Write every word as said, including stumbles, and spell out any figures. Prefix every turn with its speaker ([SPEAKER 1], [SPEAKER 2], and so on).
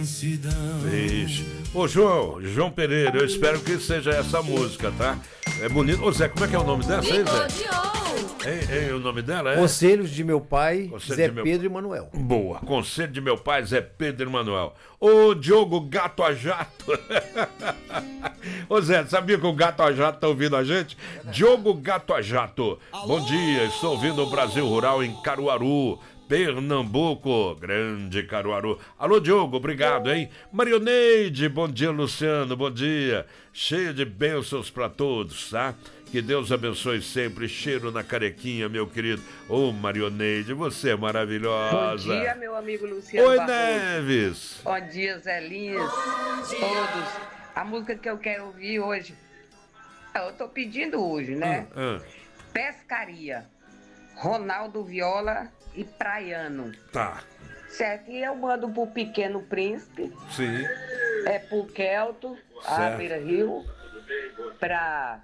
[SPEAKER 1] Vixe. Ô João, João Pereira, eu espero que seja essa música, tá? É bonito. Ô Zé, como é que é o nome dessa aí, Zé? É, é o nome dela, é?
[SPEAKER 2] Conselhos de meu pai,
[SPEAKER 1] Conselho
[SPEAKER 2] Zé
[SPEAKER 1] de meu...
[SPEAKER 2] Pedro e Manuel.
[SPEAKER 1] Boa. Conselho de meu pai, Zé Pedro e Manuel. Ô Diogo Gato a Jato. Ô Zé, sabia que o Gato a Jato tá ouvindo a gente? Diogo Gato a Jato. Bom dia, estou ouvindo o Brasil Rural em Caruaru, Pernambuco, grande Caruaru. Alô, Diogo, obrigado, hein? Marioneide, bom dia, Luciano, bom dia. Cheio de bênçãos para todos, tá? Que Deus abençoe sempre. Cheiro na carequinha, meu querido. Ô, oh, Marioneide, você é maravilhosa.
[SPEAKER 3] Bom dia, meu amigo Luciano
[SPEAKER 1] Oi,
[SPEAKER 3] Barroso.
[SPEAKER 1] Neves.
[SPEAKER 3] Bom dia, Zelinhas. Todos. A música que eu quero ouvir hoje, eu tô pedindo hoje, né?
[SPEAKER 1] Ah, ah.
[SPEAKER 3] Pescaria. Ronaldo Viola e Praiano.
[SPEAKER 1] Tá.
[SPEAKER 3] Certo, e eu mando pro Pequeno Príncipe.
[SPEAKER 1] Sim.
[SPEAKER 3] É pro Kelto, a
[SPEAKER 1] Certo.
[SPEAKER 3] Beira Rio. Pra